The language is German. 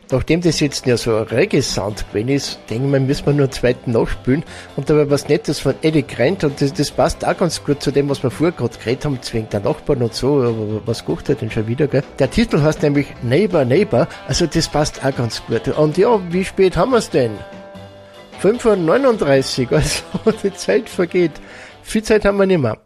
nachdem das jetzt ja so ein Reggae-Sound gewesen ist, denke ich mal, müssen wir nur einen zweiten nachspielen. Und da war was Nettes von Eddie Grant und das passt auch ganz gut zu dem, was wir vorher gerade geredet haben, zwingen der Nachbarn und so, aber was kocht er denn schon wieder, gell? Der Titel heißt nämlich Neighbor, Neighbor, also das passt auch ganz gut. Und ja, wie spät haben wir es denn? 5:39 Uhr, also die Zeit vergeht. Viel Zeit haben wir nicht mehr.